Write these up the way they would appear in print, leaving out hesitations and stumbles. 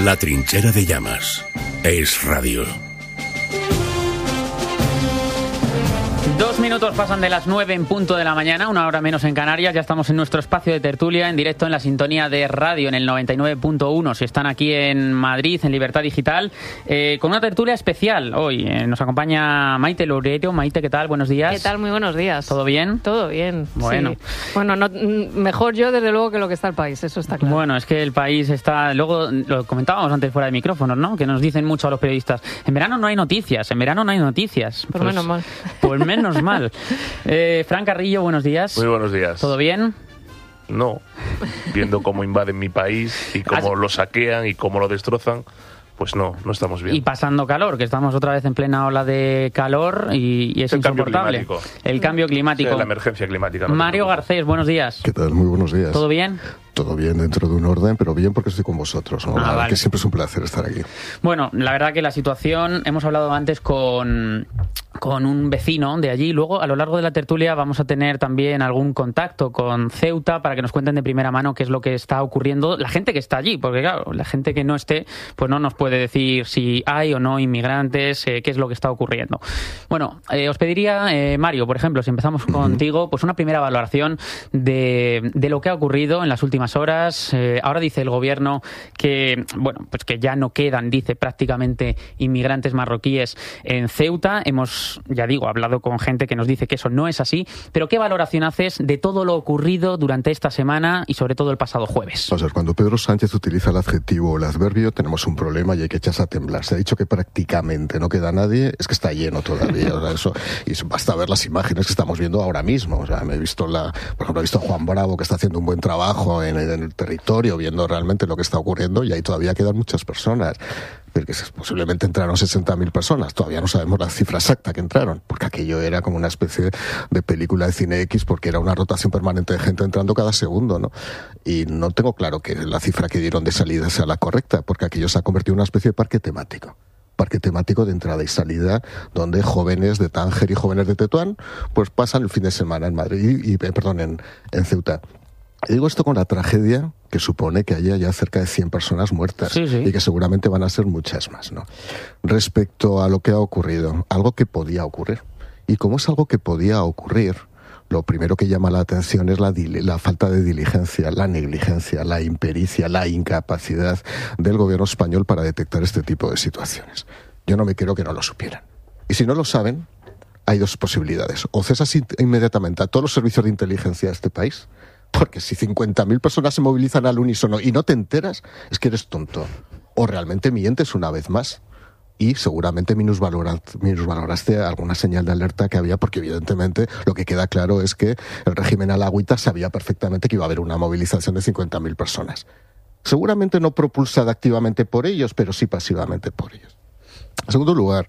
La trinchera de llamas. Es radio. 2 minutos pasan de las 9 en punto de la mañana, 1 hora menos en Canarias. Ya estamos en nuestro espacio de tertulia, en directo en la sintonía de radio, en el 99.1. Si están aquí en Madrid, en Libertad Digital, con una tertulia especial hoy. Nos acompaña Maite Loureiro. Maite, ¿qué tal? Buenos días. ¿Qué tal? Muy buenos días. ¿Todo bien? Todo bien, bueno. Sí. Bueno, no, mejor yo, desde luego, que lo que está el país, eso está claro. Bueno, es que el país está... Luego, lo comentábamos antes fuera de micrófonos, ¿no? Que nos dicen mucho a los periodistas, en verano no hay noticias, Pues menos mal. Pues menos mal. Fran Carrillo, buenos días. Muy buenos días. ¿Todo bien? No. Viendo cómo invaden mi país y cómo lo saquean y cómo lo destrozan, pues no estamos bien. Y pasando calor, que estamos otra vez en plena ola de calor y es insoportable. El cambio climático. Sí, la emergencia climática. Mario Garcés, buenos días. ¿Qué tal? Muy buenos días. ¿Todo bien? Todo bien, dentro de un orden, pero bien porque estoy con vosotros, ¿no? Vale. Que siempre es un placer estar aquí. Bueno, la verdad que la situación, hemos hablado antes con un vecino de allí. Luego, a lo largo de la tertulia, vamos a tener también algún contacto con Ceuta para que nos cuenten de primera mano qué es lo que está ocurriendo. La gente que está allí, porque claro, la gente que no esté, pues no nos puede decir si hay o no inmigrantes, qué es lo que está ocurriendo. Bueno, os pediría, Mario, por ejemplo, si empezamos contigo, pues una primera valoración de lo que ha ocurrido en las últimas horas. Ahora dice el gobierno que, bueno, pues que ya no quedan, dice, prácticamente inmigrantes marroquíes en Ceuta. Hemos, ya digo, hablado con gente que nos dice que eso no es así, pero ¿qué valoración haces de todo lo ocurrido durante esta semana y sobre todo el pasado jueves? O sea, cuando Pedro Sánchez utiliza el adjetivo o el adverbio, tenemos un problema y hay que echarse a temblar. Se ha dicho que prácticamente no queda nadie, es que está lleno todavía. O sea, eso, y basta ver las imágenes que estamos viendo ahora mismo. O sea, me he visto por ejemplo, he visto a Juan Bravo, que está haciendo un buen trabajo en el territorio, viendo realmente lo que está ocurriendo, y ahí todavía quedan muchas personas. Porque posiblemente entraron 60.000 personas. Todavía no sabemos la cifra exacta que entraron, porque aquello era como una especie de película de cine X, porque era una rotación permanente de gente entrando cada segundo, ¿no? Y no tengo claro que la cifra que dieron de salida sea la correcta, porque aquello se ha convertido en una especie de parque temático de entrada y salida, donde jóvenes de Tánger y jóvenes de Tetuán pues pasan el fin de semana en Madrid en Ceuta. Y digo esto con la tragedia que supone que haya ya cerca de 100 personas muertas, sí. Y que seguramente van a ser muchas más, ¿no? Respecto a lo que ha ocurrido, algo que podía ocurrir. Y como es algo que podía ocurrir, lo primero que llama la atención es la falta de diligencia, la negligencia, la impericia, la incapacidad del gobierno español para detectar este tipo de situaciones. Yo no me quiero que no lo supieran. Y si no lo saben, hay dos posibilidades. O cesas inmediatamente a todos los servicios de inteligencia de este país, porque si 50.000 personas se movilizan al unísono y no te enteras, es que eres tonto. O realmente mientes una vez más. Y seguramente minusvaloraste alguna señal de alerta que había, porque evidentemente lo que queda claro es que el régimen alagüita sabía perfectamente que iba a haber una movilización de 50.000 personas. Seguramente no propulsada activamente por ellos, pero sí pasivamente por ellos. En segundo lugar,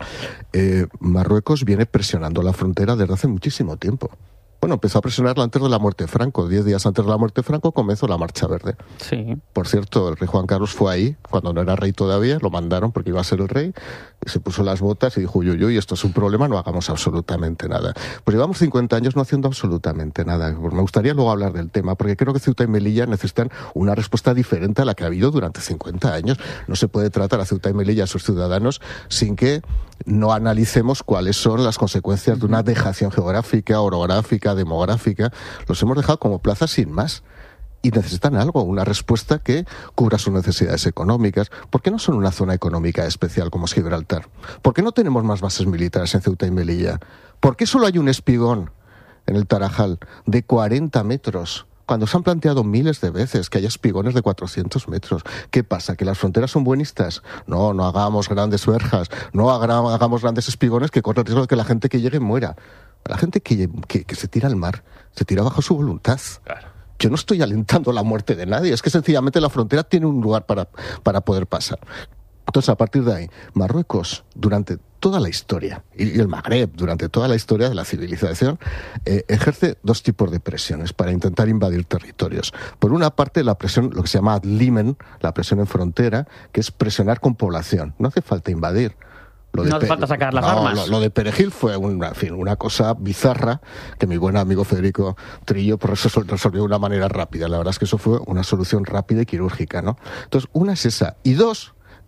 Marruecos viene presionando la frontera desde hace muchísimo tiempo. Bueno, empezó a presionarla antes de la muerte de Franco. 10 días antes de la muerte de Franco comenzó la Marcha Verde. Sí. Por cierto, el rey Juan Carlos fue ahí, cuando no era rey todavía, lo mandaron porque iba a ser el rey, y se puso las botas y dijo, uy, esto es un problema, no hagamos absolutamente nada. Pues llevamos 50 años no haciendo absolutamente nada. Me gustaría luego hablar del tema, porque creo que Ceuta y Melilla necesitan una respuesta diferente a la que ha habido durante 50 años. No se puede tratar a Ceuta y Melilla, a sus ciudadanos, sin que no analicemos cuáles son las consecuencias de una dejación geográfica, orográfica, demográfica. Los hemos dejado como plazas sin más. Y necesitan algo, una respuesta que cubra sus necesidades económicas. ¿Por qué no son una zona económica especial como es Gibraltar? ¿Por qué no tenemos más bases militares en Ceuta y Melilla? ¿Por qué solo hay un espigón en el Tarajal de 40 metros? Cuando se han planteado miles de veces que haya espigones de 400 metros. ¿Qué pasa? ¿Que las fronteras son buenistas? No hagamos grandes verjas, no hagamos grandes espigones que corren el riesgo de que la gente que llegue muera. La gente que se tira al mar, se tira bajo su voluntad. Claro. Yo no estoy alentando la muerte de nadie, es que sencillamente la frontera tiene un lugar para poder pasar. Entonces, a partir de ahí, Marruecos, durante toda la historia, y el Magreb, durante toda la historia de la civilización, ejerce dos tipos de presiones para intentar invadir territorios. Por una parte, la presión, lo que se llama ad-limen, la presión en frontera, que es presionar con población. No hace falta invadir. No hace falta sacar las armas. Lo de Perejil fue una cosa bizarra que mi buen amigo Federico Trillo resolvió de una manera rápida. La verdad es que eso fue una solución rápida y quirúrgica, ¿no? Entonces, una es esa. Y dos,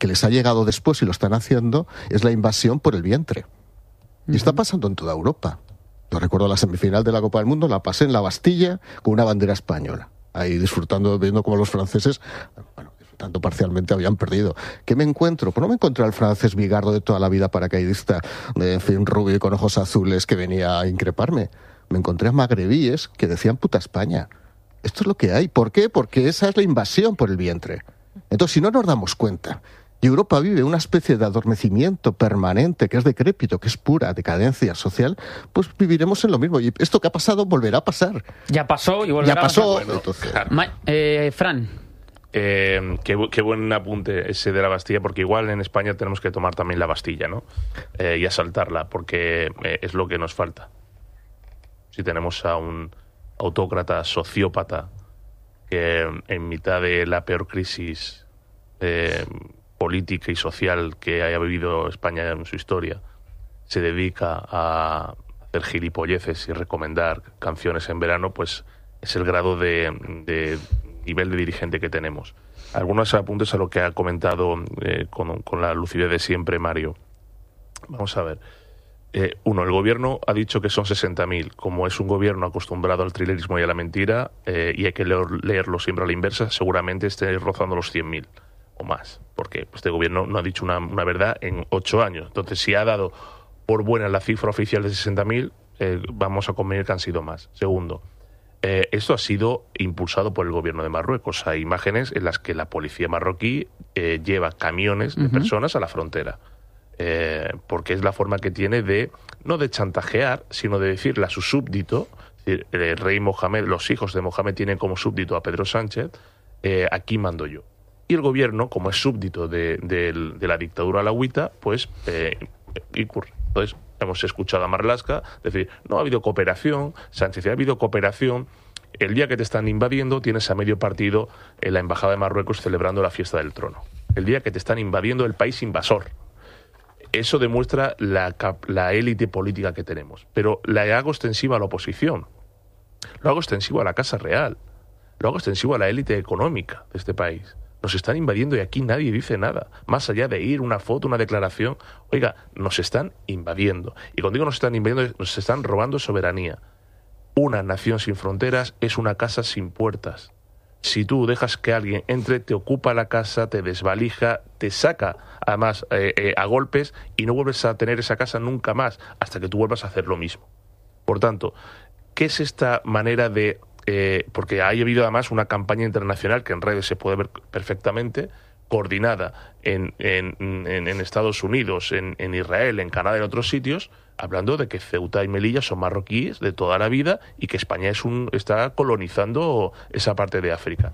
que les ha llegado después y lo están haciendo es la invasión por el vientre. Y está pasando en toda Europa. Yo recuerdo la semifinal de la Copa del Mundo, la pasé en la Bastilla con una bandera española. Ahí disfrutando, viendo cómo los franceses, bueno, disfrutando parcialmente, habían perdido. ¿Qué me encuentro? Pues no me encontré al francés bigardo de toda la vida paracaidista, en fin, rubio y con ojos azules que venía a increparme. Me encontré a magrebíes que decían puta España. Esto es lo que hay. ¿Por qué? Porque esa es la invasión por el vientre. Entonces, si no nos damos cuenta, y Europa vive una especie de adormecimiento permanente, que es decrépito, que es pura decadencia social, pues viviremos en lo mismo. Y esto que ha pasado volverá a pasar. Ya pasó y volverá ya pasó. a pasar. Bueno, Entonces, Fran. Qué buen apunte ese de la Bastilla, porque igual en España tenemos que tomar también la Bastilla, ¿no? Y asaltarla, porque es lo que nos falta. Si tenemos a un autócrata sociópata que en mitad de la peor crisis política y social que haya vivido España en su historia se dedica a hacer gilipolleces y recomendar canciones en verano, pues es el grado de nivel de dirigente que tenemos. Algunos apuntes a lo que ha comentado con la lucidez de siempre Mario. Vamos a ver. Uno, el gobierno ha dicho que son 60.000. Como es un gobierno acostumbrado al trilerismo y a la mentira, y hay que leerlo siempre a la inversa, seguramente esté rozando los 100.000 o más, porque este gobierno no ha dicho una verdad en 8 años. Entonces, si ha dado por buena la cifra oficial de 60.000, vamos a convenir que han sido más. Segundo, esto ha sido impulsado por el gobierno de Marruecos. Hay imágenes en las que la policía marroquí lleva camiones de personas a la frontera. Porque es la forma que tiene no de chantajear, sino de decirle a su súbdito, es decir, el rey Mohamed, los hijos de Mohamed tienen como súbdito a Pedro Sánchez, aquí mando yo. Y el gobierno, como es súbdito de la dictadura alauita, pues incurre. Entonces, hemos escuchado a Marlaska decir, no ha habido cooperación, Sánchez, ha habido cooperación. El día que te están invadiendo, tienes a medio partido en la embajada de Marruecos celebrando la fiesta del trono. El día que te están invadiendo el país invasor. Eso demuestra la élite política que tenemos. Pero la hago extensiva a la oposición. Lo hago extensivo a la Casa Real. Lo hago extensivo a la élite económica de este país. Nos están invadiendo y aquí nadie dice nada. Más allá de ir, una foto, una declaración. Oiga, nos están invadiendo. Y cuando digo nos están invadiendo, nos están robando soberanía. Una nación sin fronteras es una casa sin puertas. Si tú dejas que alguien entre, te ocupa la casa, te desvalija, te saca, además, a golpes, y no vuelves a tener esa casa nunca más, hasta que tú vuelvas a hacer lo mismo. Por tanto, ¿qué es esta manera de...? Porque ha habido además una campaña internacional que en redes se puede ver perfectamente, coordinada en Estados Unidos, en Israel, en Canadá y en otros sitios, hablando de que Ceuta y Melilla son marroquíes de toda la vida y que España está colonizando esa parte de África.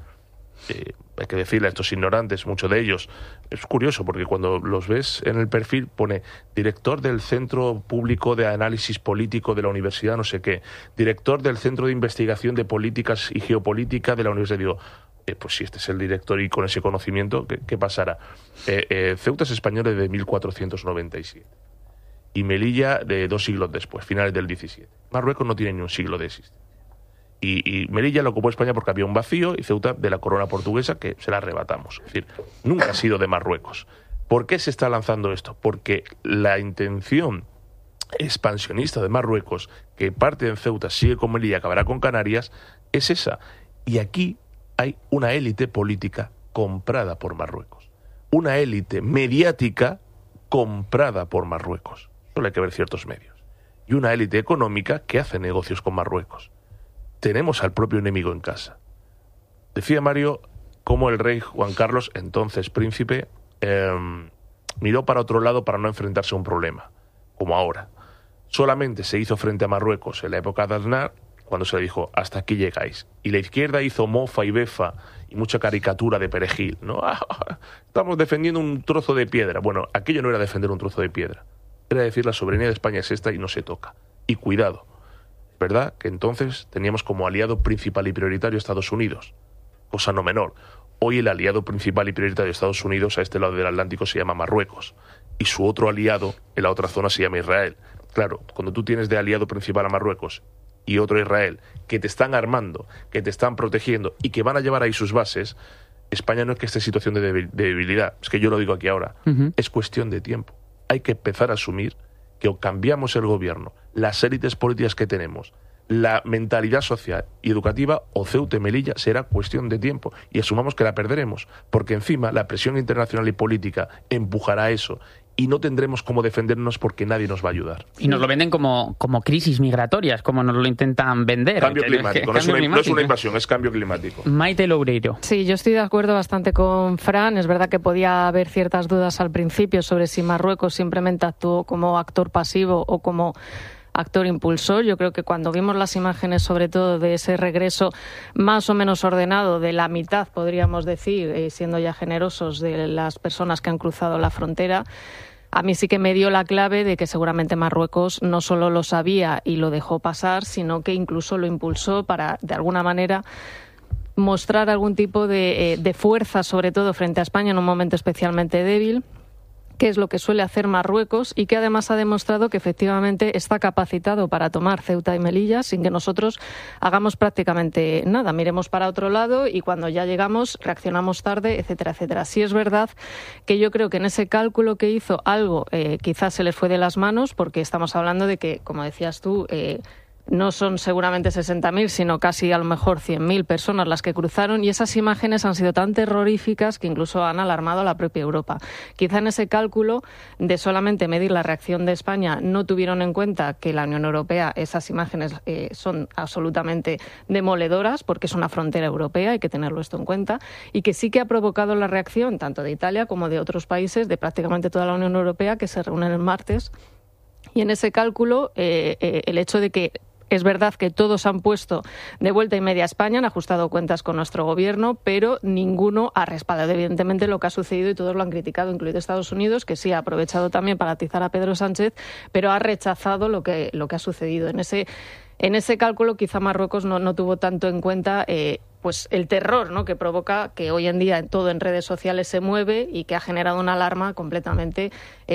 Hay que decirle a estos ignorantes, muchos de ellos, es curioso porque cuando los ves en el perfil pone director del Centro Público de Análisis Político de la Universidad no sé qué, director del Centro de Investigación de Políticas y Geopolítica de la Universidad. Digo, pues si este es el director y con ese conocimiento, ¿qué pasará? Ceuta es española de 1497 y Melilla de 2 siglos después, finales del 17. Marruecos no tiene ni un siglo de existencia. Y Melilla lo ocupó España porque había un vacío y Ceuta de la corona portuguesa que se la arrebatamos. Es decir, nunca ha sido de Marruecos. ¿Por qué se está lanzando esto? Porque la intención expansionista de Marruecos, que parte en Ceuta, sigue con Melilla, acabará con Canarias, es esa. Y aquí hay una élite política comprada por Marruecos. Una élite mediática comprada por Marruecos. Solo hay que ver ciertos medios. Y una élite económica que hace negocios con Marruecos. Tenemos al propio enemigo en casa. Decía Mario cómo el rey Juan Carlos, entonces príncipe, miró para otro lado para no enfrentarse a un problema, como ahora. Solamente se hizo frente a Marruecos en la época de Aznar, cuando se le dijo, hasta aquí llegáis. Y la izquierda hizo mofa y befa y mucha caricatura de perejil, ¿no? Estamos defendiendo un trozo de piedra. Bueno, aquello no era defender un trozo de piedra. Era decir, la soberanía de España es esta y no se toca. Y cuidado. ¿Verdad? Que entonces teníamos como aliado principal y prioritario Estados Unidos, cosa no menor. Hoy el aliado principal y prioritario de Estados Unidos a este lado del Atlántico se llama Marruecos y su otro aliado en la otra zona se llama Israel. Claro, cuando tú tienes de aliado principal a Marruecos y otro Israel que te están armando, que te están protegiendo y que van a llevar ahí sus bases, España no es que esté en situación de debilidad, es que yo lo digo aquí ahora, es cuestión de tiempo. Hay que empezar a asumir que o cambiamos el gobierno, las élites políticas que tenemos, la mentalidad social y educativa, o Ceuta y Melilla será cuestión de tiempo, y asumamos que la perderemos, porque encima la presión internacional y política empujará a eso, y no tendremos cómo defendernos porque nadie nos va a ayudar. Y nos lo venden como crisis migratorias, como nos lo intentan vender. Cambio climático, no es una invasión, es cambio climático. Maite Loureiro. Sí, yo estoy de acuerdo bastante con Fran. Es verdad que podía haber ciertas dudas al principio sobre si Marruecos simplemente actuó como actor pasivo o como actor impulsor. Yo creo que cuando vimos las imágenes, sobre todo de ese regreso más o menos ordenado de la mitad, podríamos decir, siendo ya generosos, de las personas que han cruzado la frontera, a mí sí que me dio la clave de que seguramente Marruecos no solo lo sabía y lo dejó pasar, sino que incluso lo impulsó para, de alguna manera, mostrar algún tipo de fuerza, sobre todo frente a España en un momento especialmente débil, que es lo que suele hacer Marruecos y que además ha demostrado que efectivamente está capacitado para tomar Ceuta y Melilla sin que nosotros hagamos prácticamente nada. Miremos para otro lado y cuando ya llegamos reaccionamos tarde, etcétera, etcétera. Sí es verdad que yo creo que en ese cálculo que hizo algo quizás se les fue de las manos, porque estamos hablando de que, como decías tú, no son seguramente 60.000, sino casi a lo mejor 100.000 personas las que cruzaron, y esas imágenes han sido tan terroríficas que incluso han alarmado a la propia Europa. Quizá en ese cálculo de solamente medir la reacción de España no tuvieron en cuenta que la Unión Europea, esas imágenes son absolutamente demoledoras porque es una frontera europea, hay que tenerlo esto en cuenta, y que sí que ha provocado la reacción tanto de Italia como de otros países de prácticamente toda la Unión Europea que se reúnen el martes. Y en ese cálculo el hecho de que es verdad que todos han puesto de vuelta y media a España, han ajustado cuentas con nuestro gobierno, pero ninguno ha respaldado evidentemente lo que ha sucedido y todos lo han criticado, incluido Estados Unidos, que sí ha aprovechado también para atizar a Pedro Sánchez, pero ha rechazado lo que ha sucedido. En ese cálculo quizá Marruecos no tuvo tanto en cuenta pues el terror, ¿no?, que provoca que hoy en día todo en redes sociales se mueve y que ha generado una alarma completamente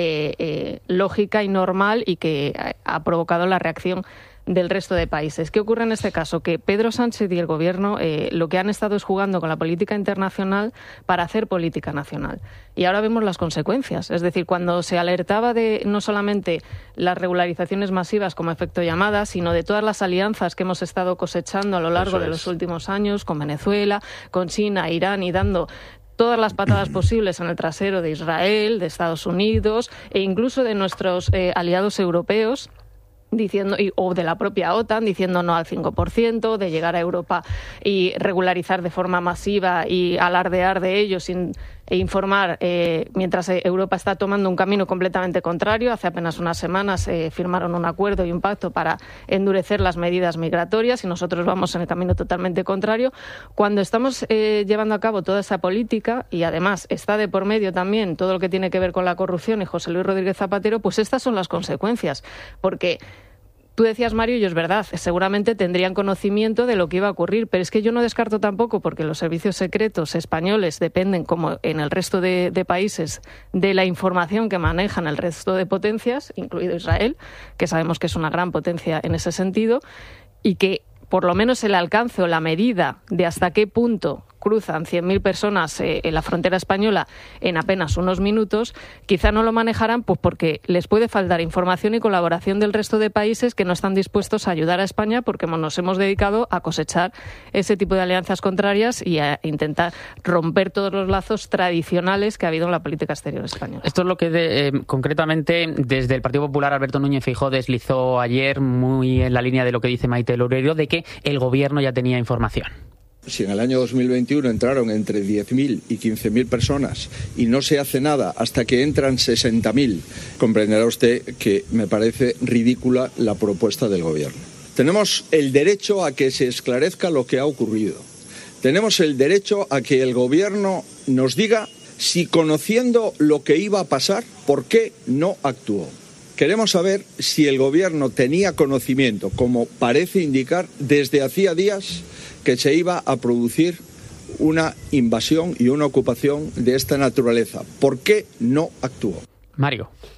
lógica y normal y que ha provocado la reacción del resto de países. ¿Qué ocurre en este caso? Que Pedro Sánchez y el Gobierno lo que han estado es jugando con la política internacional para hacer política nacional. Y ahora vemos las consecuencias. Es decir, cuando se alertaba de no solamente las regularizaciones masivas como efecto llamada, sino de todas las alianzas que hemos estado cosechando a lo largo de los últimos años con Venezuela, con China, Irán, y dando todas las patadas posibles en el trasero de Israel, de Estados Unidos e incluso de nuestros aliados europeos, diciendo, o de la propia OTAN, diciendo no al 5%, de llegar a Europa y regularizar de forma masiva y alardear de ello e informar, mientras Europa está tomando un camino completamente contrario. Hace apenas unas semanas firmaron un acuerdo y un pacto para endurecer las medidas migratorias y nosotros vamos en el camino totalmente contrario. Cuando estamos llevando a cabo toda esa política y además está de por medio también todo lo que tiene que ver con la corrupción y José Luis Rodríguez Zapatero, pues estas son las consecuencias, porque tú decías, Mario, y es verdad, seguramente tendrían conocimiento de lo que iba a ocurrir, pero es que yo no descarto tampoco, porque los servicios secretos españoles dependen, como en el resto de países, de la información que manejan el resto de potencias, incluido Israel, que sabemos que es una gran potencia en ese sentido, y que por lo menos el alcance o la medida de hasta qué punto cruzan 100.000 personas en la frontera española en apenas unos minutos, quizá no lo manejarán pues porque les puede faltar información y colaboración del resto de países que no están dispuestos a ayudar a España, porque nos hemos dedicado a cosechar ese tipo de alianzas contrarias y a intentar romper todos los lazos tradicionales que ha habido en la política exterior española. Esto es lo que concretamente desde el Partido Popular Alberto Núñez Feijóo deslizó ayer, muy en la línea de lo que dice Maite Loureiro, de que el gobierno ya tenía información. Si en el año 2021 entraron entre 10.000 y 15.000 personas y no se hace nada hasta que entran 60.000, comprenderá usted que me parece ridícula la propuesta del Gobierno. Tenemos el derecho a que se esclarezca lo que ha ocurrido. Tenemos el derecho a que el Gobierno nos diga si, conociendo lo que iba a pasar, ¿por qué no actuó? Queremos saber si el Gobierno tenía conocimiento, como parece indicar desde hacía días, que se iba a producir una invasión y una ocupación de esta naturaleza. ¿Por qué no actuó? Mario.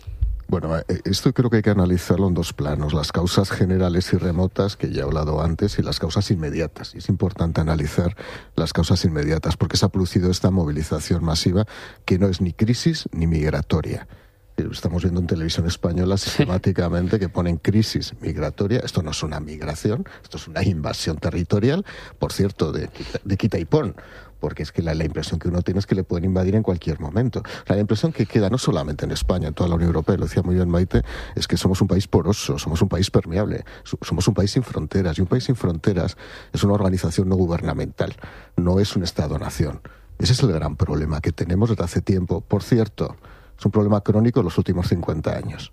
Bueno, esto creo que hay que analizarlo en dos planos, las causas generales y remotas, que ya he hablado antes, y las causas inmediatas. Y es importante analizar las causas inmediatas, porque se ha producido esta movilización masiva que no es ni crisis ni migratoria. Estamos viendo en televisión española sistemáticamente que ponen crisis migratoria. Esto no es una migración, esto es una invasión territorial, por cierto, de quita y pon. Porque es que la impresión que uno tiene es que le pueden invadir en cualquier momento. La impresión que queda no solamente en España, en toda la Unión Europea, lo decía muy bien Maite, es que somos un país poroso, somos un país permeable, somos un país sin fronteras. Y un país sin fronteras es una organización no gubernamental, no es un Estado-nación. Ese es el gran problema que tenemos desde hace tiempo. Por cierto, es un problema crónico en los últimos 50 años.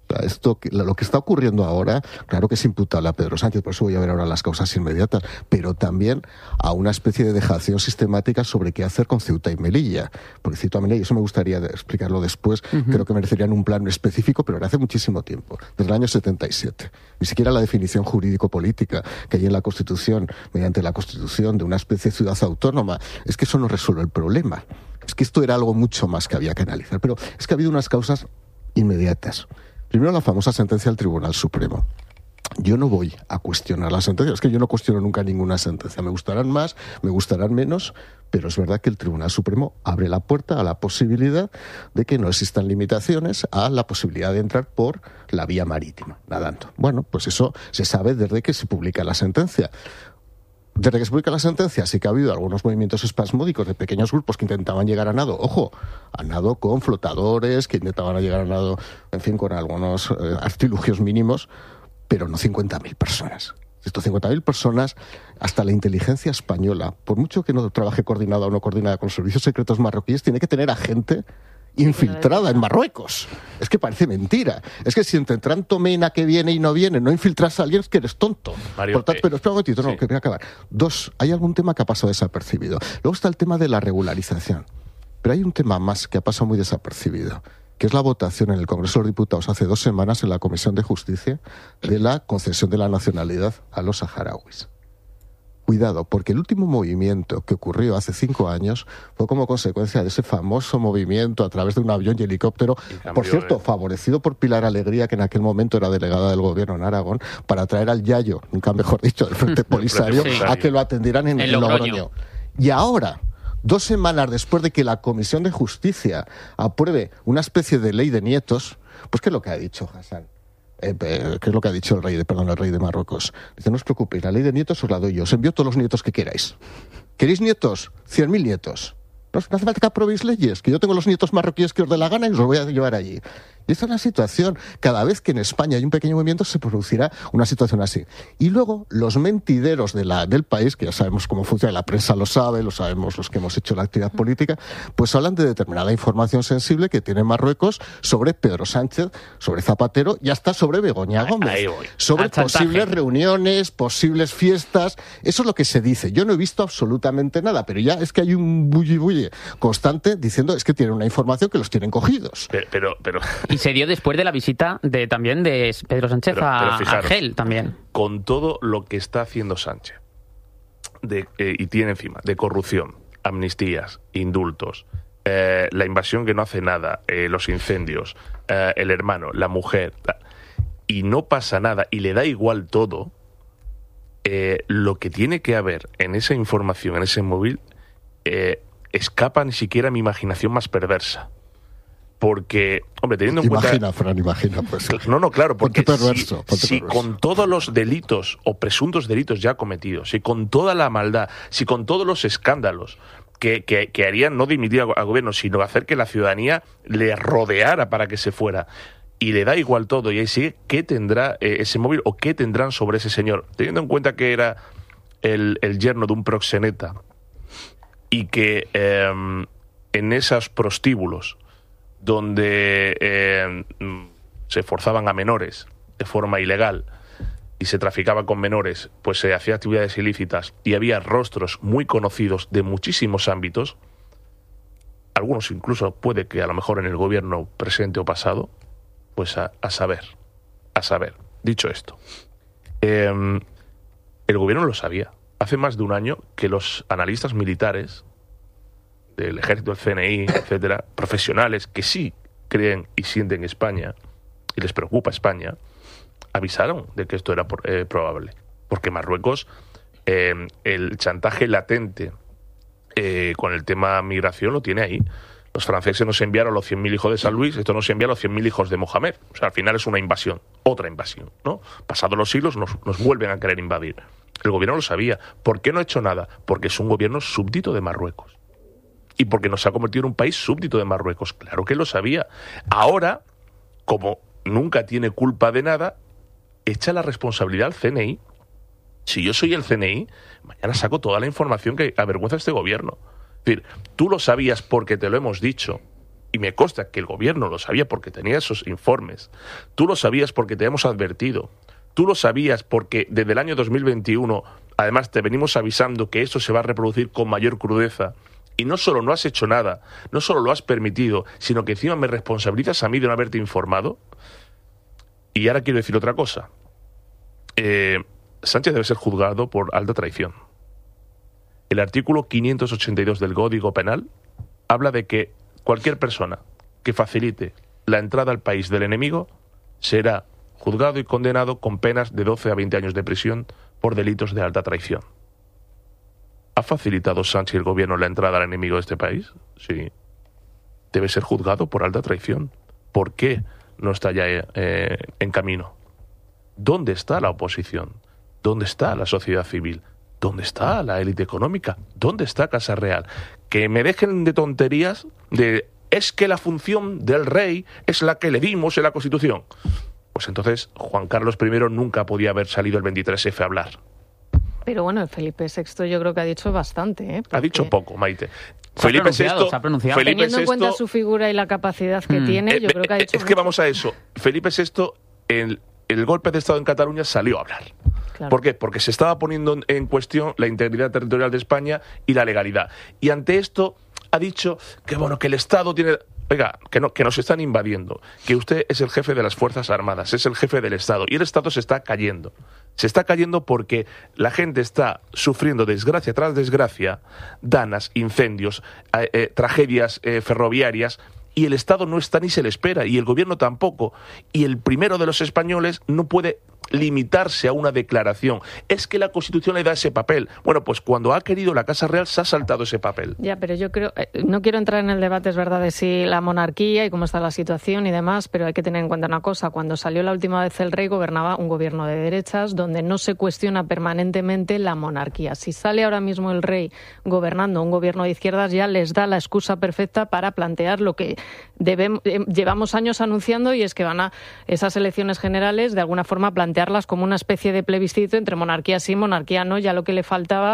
Lo que está ocurriendo ahora, claro que es imputable a Pedro Sánchez, por eso voy a ver ahora las causas inmediatas, pero también a una especie de dejación sistemática sobre qué hacer con Ceuta y Melilla. Porque Ceuta y Melilla, y eso me gustaría explicarlo después, creo que merecerían un plan específico, pero hace muchísimo tiempo, desde el año 77. Ni siquiera la definición jurídico-política que hay en la Constitución, mediante la Constitución de una especie de ciudad autónoma, es que eso no resuelve el problema. Es que esto era algo mucho más que había que analizar. Pero es que ha habido unas causas inmediatas. Primero, la famosa sentencia del Tribunal Supremo. Yo no voy a cuestionar la sentencia, es que yo no cuestiono nunca ninguna sentencia. Me gustarán más, me gustarán menos, pero es verdad que el Tribunal Supremo abre la puerta a la posibilidad de que no existan limitaciones a la posibilidad de entrar por la vía marítima, nadando. Bueno, pues eso se sabe desde que se publica la sentencia. Desde que se publica la sentencia sí que ha habido algunos movimientos espasmódicos de pequeños grupos que intentaban llegar a nado, ojo, a nado con flotadores, que intentaban llegar a nado, en fin, con algunos artilugios mínimos, pero no 50.000 personas. Estos 50.000 personas, hasta la inteligencia española, por mucho que no trabaje coordinada o no coordinada con los servicios secretos marroquíes, tiene que tener a gente infiltrada en Marruecos. Es que parece mentira. Es que si entre tanto Mena que viene y no viene, no infiltras a alguien, es que eres tonto. Mario, por tanto, pero espera un momentito, no, que voy a acabar. Dos, hay algún tema que ha pasado desapercibido. Luego está el tema de la regularización. Pero hay un tema más que ha pasado muy desapercibido, que es la votación en el Congreso de los Diputados hace 2 semanas en la Comisión de Justicia de la concesión de la nacionalidad a los saharauis. Cuidado, porque el último movimiento que ocurrió hace 5 años fue como consecuencia de ese famoso movimiento a través de un avión y helicóptero, por cierto, favorecido por Pilar Alegría, que en aquel momento era delegada del gobierno en Aragón, para traer al Yayo, nunca mejor dicho, del Frente Polisario, a que lo atendieran en Logroño. Y ahora, 2 semanas después de que la Comisión de Justicia apruebe una especie de ley de nietos, pues ¿qué es lo que ha dicho Hassan? ¿Qué es lo que ha dicho el rey de Marruecos? Dice, no os preocupéis, la ley de nietos os la doy yo, os envío todos los nietos que queráis. ¿Queréis nietos? 100.000 nietos. No hace falta que aprobéis leyes, que yo tengo los nietos marroquíes que os dé la gana y os los voy a llevar allí. Y esta es la situación. Cada vez que en España hay un pequeño movimiento se producirá una situación así. Y luego los mentideros del país, que ya sabemos cómo funciona, la prensa lo sabe, lo sabemos los que hemos hecho la actividad política, pues hablan de determinada información sensible que tiene Marruecos sobre Pedro Sánchez, sobre Zapatero y hasta sobre Begoña Gómez. Sobre posibles reuniones, posibles fiestas. Eso es lo que se dice. Yo no he visto absolutamente nada, pero ya es que hay un bulli constante diciendo es que tienen una información que los tienen cogidos. Pero y se dio después de la visita también de Pedro Sánchez a Argel también. Con todo lo que está haciendo Sánchez y tiene encima de corrupción, amnistías, indultos, la invasión que no hace nada, los incendios, el hermano, la mujer, y no pasa nada y le da igual todo, lo que tiene que haber en esa información, en ese móvil, escapa ni siquiera a mi imaginación más perversa. Porque, hombre, teniendo en cuenta... Imagina, pues. No, claro, porque perverso, si con todos los delitos o presuntos delitos ya cometidos, si con toda la maldad, si con todos los escándalos que harían no dimitir al gobierno, sino hacer que la ciudadanía le rodeara para que se fuera, y le da igual todo, y ahí sigue, ¿qué tendrá ese móvil o qué tendrán sobre ese señor? Teniendo en cuenta que era el yerno de un proxeneta y que en esos prostíbulos donde se forzaban a menores de forma ilegal y se traficaba con menores, pues se hacía actividades ilícitas y había rostros muy conocidos de muchísimos ámbitos, algunos incluso puede que a lo mejor en el gobierno presente o pasado, pues a saber. Dicho esto, el gobierno lo sabía. Hace más de un año que los analistas militares del ejército, del CNI, etcétera, profesionales que sí creen y sienten España, y les preocupa España, avisaron de que esto era probable. Porque Marruecos, el chantaje latente con el tema migración lo tiene ahí. Los franceses nos enviaron los 100.000 hijos de San Luis, esto nos envía los 100.000 hijos de Mohamed. O sea, al final es una invasión, otra invasión, ¿no? Pasados los siglos nos vuelven a querer invadir. El gobierno lo sabía. ¿Por qué no ha hecho nada? Porque es un gobierno súbdito de Marruecos. Y porque nos ha convertido en un país súbdito de Marruecos. Claro que lo sabía. Ahora, como nunca tiene culpa de nada, echa la responsabilidad al CNI. Si yo soy el CNI, mañana saco toda la información que avergüenza a este gobierno. Es decir, tú lo sabías porque te lo hemos dicho, y me consta que el gobierno lo sabía porque tenía esos informes. Tú lo sabías porque te hemos advertido. Tú lo sabías porque desde el año 2021, además, te venimos avisando que esto se va a reproducir con mayor crudeza. Y no solo no has hecho nada, no solo lo has permitido, sino que encima me responsabilizas a mí de no haberte informado. Y ahora quiero decir otra cosa. Sánchez debe ser juzgado por alta traición. El artículo 582 del Código Penal habla de que cualquier persona que facilite la entrada al país del enemigo será juzgado y condenado con penas de 12 a 20 años de prisión por delitos de alta traición. ¿Ha facilitado Sánchez y el gobierno la entrada al enemigo de este país? Sí. Debe ser juzgado por alta traición. ¿Por qué no está ya en camino? ¿Dónde está la oposición? ¿Dónde está la sociedad civil? ¿Dónde está la élite económica? ¿Dónde está Casa Real? Que me dejen de tonterías de es que la función del rey es la que le dimos en la Constitución. Pues entonces Juan Carlos I nunca podía haber salido el 23F a hablar. Pero bueno, Felipe VI yo creo que ha dicho bastante, ¿eh? Ha dicho poco, Maite. Felipe VI, teniendo en cuenta su figura y la capacidad que tiene, yo creo que ha dicho es que vamos a eso. Felipe VI, el golpe de Estado en Cataluña salió a hablar. Claro. ¿Por qué? Porque se estaba poniendo en cuestión la integridad territorial de España y la legalidad. Y ante esto ha dicho que bueno, que el Estado tiene... Oiga, que nos están invadiendo, que usted es el jefe de las Fuerzas Armadas, es el jefe del Estado, y el Estado se está cayendo. Se está cayendo porque la gente está sufriendo desgracia tras desgracia, danas, incendios, tragedias ferroviarias, y el Estado no está ni se le espera, y el gobierno tampoco. Y el primero de los españoles no puede limitarse a una declaración. Es que la Constitución le da ese papel. Bueno, pues cuando ha querido la Casa Real se ha saltado ese papel. Ya, pero yo creo, no quiero entrar en el debate, es verdad, de si la monarquía y cómo está la situación y demás, pero hay que tener en cuenta una cosa. Cuando salió la última vez el rey, gobernaba un gobierno de derechas donde no se cuestiona permanentemente la monarquía. Si sale ahora mismo el rey gobernando un gobierno de izquierdas, ya les da la excusa perfecta para plantear lo que llevamos años anunciando, y es que van a esas elecciones generales de alguna forma plantearlas como una especie de plebiscito entre monarquía sí, monarquía no, ya lo que le faltaba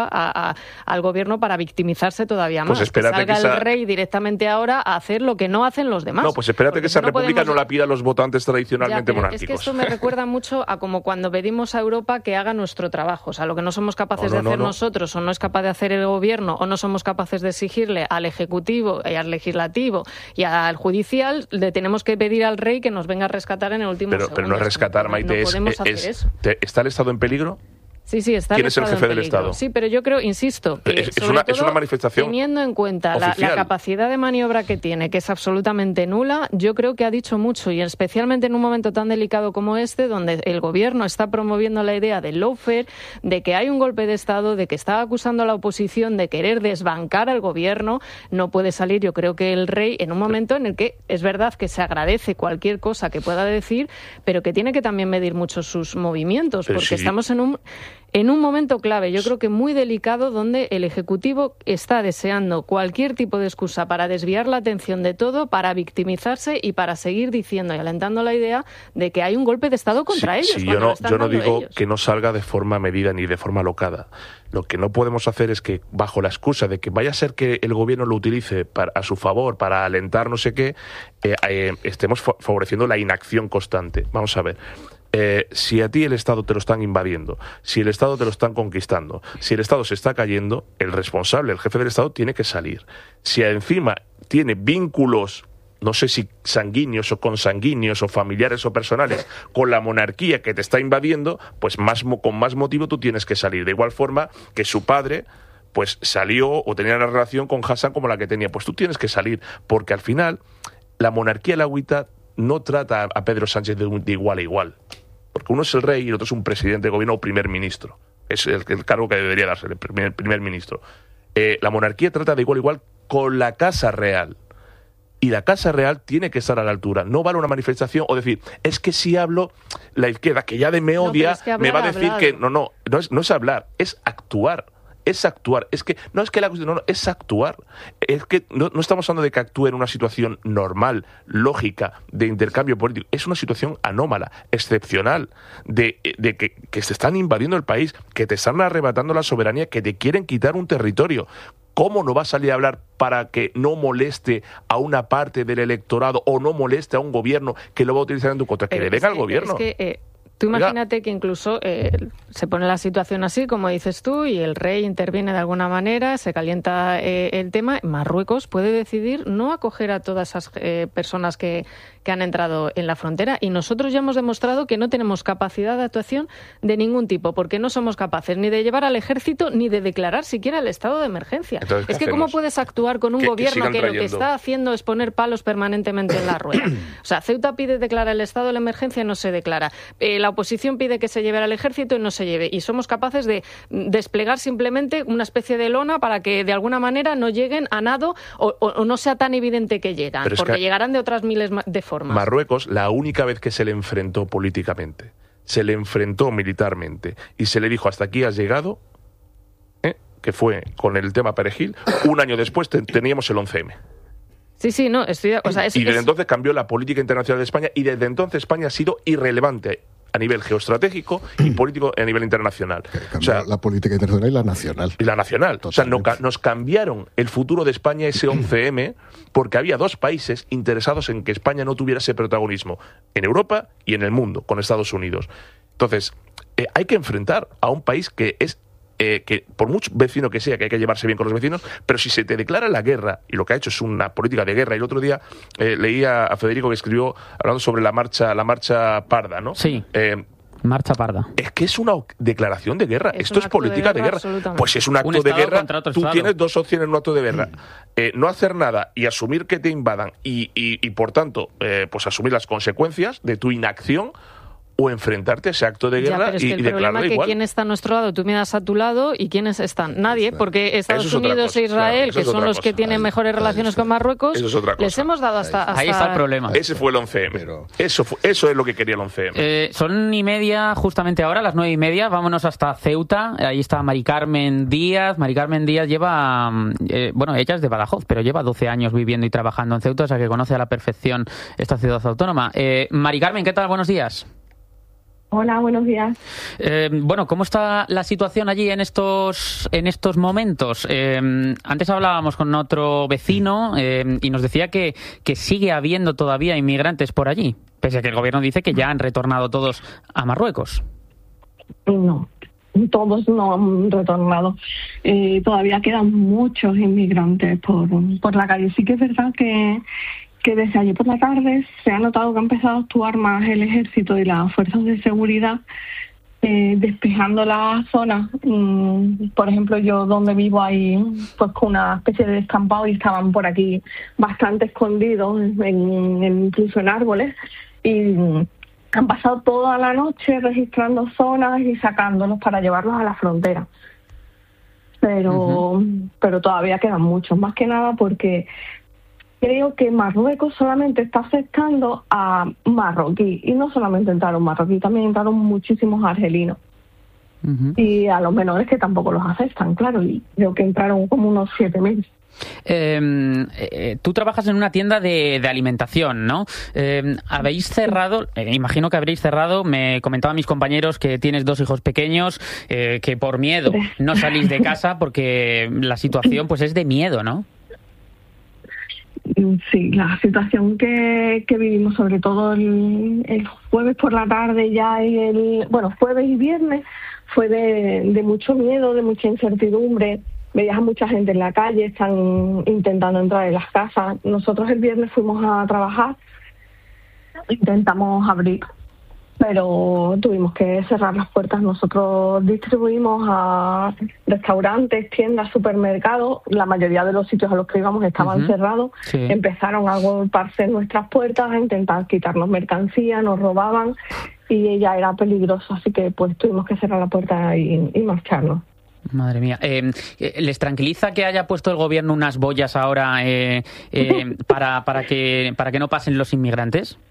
al gobierno para victimizarse todavía más. Pues que salga el rey directamente ahora a hacer lo que no hacen los demás. No, pues espérate que esa república no la pidan los votantes tradicionalmente monárquicos. Es que esto me recuerda mucho a como cuando pedimos a Europa que haga nuestro trabajo. O sea, lo que no somos capaces de hacer nosotros, o no es capaz de hacer el gobierno, o no somos capaces de exigirle al Ejecutivo y al Legislativo y al Judicial, le tenemos que pedir al rey que nos venga a rescatar en el último segundo. Pero no es rescatar, Maite, ¿está el Estado en peligro? Sí, está ¿Quién es el jefe del Estado? Sí, pero yo creo, insisto, que es una manifestación teniendo en cuenta la capacidad de maniobra que tiene, que es absolutamente nula, yo creo que ha dicho mucho, y especialmente en un momento tan delicado como este, donde el gobierno está promoviendo la idea del lawfare, de que hay un golpe de Estado, de que está acusando a la oposición de querer desbancar al gobierno. No puede salir, yo creo que el rey, en un momento en el que es verdad que se agradece cualquier cosa que pueda decir, pero que tiene que también medir mucho sus movimientos, porque estamos en un momento clave, yo creo que muy delicado, donde el Ejecutivo está deseando cualquier tipo de excusa para desviar la atención de todo, para victimizarse y para seguir diciendo y alentando la idea de que hay un golpe de Estado contra ellos. Sí, yo no digo que no salga de forma medida ni de forma alocada. Lo que no podemos hacer es que, bajo la excusa de que vaya a ser que el gobierno lo utilice a su favor, para alentar no sé qué, estemos favoreciendo la inacción constante. Vamos a ver. Si a ti el Estado te lo están invadiendo, si el Estado te lo están conquistando, si el Estado se está cayendo, el responsable, el jefe del Estado, tiene que salir. Si encima tiene vínculos, no sé si sanguíneos o consanguíneos o familiares o personales, con la monarquía que te está invadiendo, pues con más motivo tú tienes que salir. De igual forma que su padre pues salió o tenía una relación con Hassan como la que tenía. Pues tú tienes que salir, porque al final la monarquía lahuita no trata a Pedro Sánchez de igual a igual. Porque uno es el rey y el otro es un presidente de gobierno o primer ministro. Es el cargo que debería darse, el primer ministro. La monarquía trata de igual a igual con la Casa Real. Y la Casa Real tiene que estar a la altura. No vale una manifestación o decir, es que si hablo, la izquierda, que ya me odia, es que me va a decir que no es hablar, es actuar. Es actuar. Es que no es que la cuestión, no, es actuar. Es que no estamos hablando de que actúe en una situación normal, lógica, de intercambio político. Es una situación anómala, excepcional, de que se están invadiendo el país, que te están arrebatando la soberanía, que te quieren quitar un territorio. ¿Cómo no va a salir a hablar para que no moleste a una parte del electorado o no moleste a un gobierno que lo va a utilizar en tu contra? Que le venga al gobierno. Tú imagínate que incluso se pone la situación así, como dices tú, y el rey interviene de alguna manera, se calienta el tema. Marruecos puede decidir no acoger a todas esas personas que han entrado en la frontera, y nosotros ya hemos demostrado que no tenemos capacidad de actuación de ningún tipo, porque no somos capaces ni de llevar al ejército ni de declarar siquiera el estado de emergencia. Entonces, es que ¿cómo puedes actuar con un gobierno que lo que está haciendo es poner palos permanentemente en la rueda? O sea, Ceuta pide declarar el estado de la emergencia y no se declara. La oposición pide que se lleve al ejército y no se lleve. Y somos capaces de desplegar simplemente una especie de lona para que de alguna manera no lleguen a nado o no sea tan evidente que llegan, porque llegarán de otras miles de formas. Marruecos, la única vez que se le enfrentó políticamente, se le enfrentó militarmente y se le dijo hasta aquí has llegado, que fue con el tema Perejil, un año después teníamos el 11M. Sí, no, y desde entonces cambió la política internacional de España y desde entonces España ha sido irrelevante a nivel geoestratégico y político a nivel internacional. La política internacional y la nacional. Y la nacional. Totalmente. O sea, nos cambiaron el futuro de España ese 11M porque había dos países interesados en que España no tuviera ese protagonismo en Europa y en el mundo, con Estados Unidos. Entonces, hay que enfrentar a un país que es que por mucho vecino que sea, que hay que llevarse bien con los vecinos, pero si se te declara la guerra, y lo que ha hecho es una política de guerra, y el otro día leía a Federico que escribió hablando sobre la marcha parda, ¿no? Sí. Marcha parda. Es que es una declaración de guerra. Esto es política de guerra. Pues si es un acto de guerra, tú tienes dos opciones en un acto de guerra. No hacer nada y asumir que te invadan y por tanto, pues asumir las consecuencias de tu inacción, o enfrentarte a ese acto de guerra pero es que y declararlo igual. ¿Quién está a nuestro lado? Tú miras a tu lado y ¿quiénes están? Nadie, porque Estados Unidos e Israel, que son los que tienen mejores relaciones con Marruecos, les hemos dado hasta... Ahí está el problema. Ese fue el 11M. Eso es lo que quería el 11M. Son 1:30 justamente ahora, las 9:30. Vámonos hasta Ceuta. Ahí está Mari Carmen Díaz. Mari Carmen Díaz lleva... ella es de Badajoz, pero lleva 12 años viviendo y trabajando en Ceuta, o sea que conoce a la perfección esta ciudad autónoma. Mari Carmen, ¿qué tal? Buenos días. Hola, buenos días. ¿Cómo está la situación allí en estos momentos? Antes hablábamos con otro vecino y nos decía que sigue habiendo todavía inmigrantes por allí, pese a que el gobierno dice que ya han retornado todos a Marruecos. No, todos no han retornado. Todavía quedan muchos inmigrantes por la calle. Sí que es verdad que desde ayer por la tarde se ha notado que ha empezado a actuar más el ejército y las fuerzas de seguridad despejando la zona. Por ejemplo, yo donde vivo hay pues una especie de descampado y estaban por aquí bastante escondidos, incluso en árboles, y han pasado toda la noche registrando zonas y sacándolos para llevarlos a la frontera. Pero todavía quedan muchos, más que nada porque creo que Marruecos solamente está aceptando a marroquí, y no solamente entraron marroquí, también entraron muchísimos argelinos. Y a los menores que tampoco los aceptan, claro, y creo que entraron como unos 7.000. Tú trabajas en una tienda de alimentación, ¿no? ¿Habéis cerrado? Imagino que habréis cerrado. Me comentaban mis compañeros que tienes 2 hijos pequeños, que por miedo no salís de casa porque la situación pues es de miedo, ¿no? Sí, la situación que vivimos, sobre todo el jueves por la tarde ya y jueves y viernes, fue de mucho miedo, de mucha incertidumbre. Veías a mucha gente en la calle, están intentando entrar en las casas. Nosotros el viernes fuimos a trabajar, intentamos abrir pero tuvimos que cerrar las puertas. Nosotros distribuimos a restaurantes, tiendas, supermercados. La mayoría de los sitios a los que íbamos estaban cerrados. Sí. Empezaron a golpearse nuestras puertas, a intentar quitarnos mercancía, nos robaban y ya era peligroso, así que pues tuvimos que cerrar la puerta y marcharnos. Madre mía. ¿Les tranquiliza que haya puesto el gobierno unas boyas ahora para que no pasen los inmigrantes?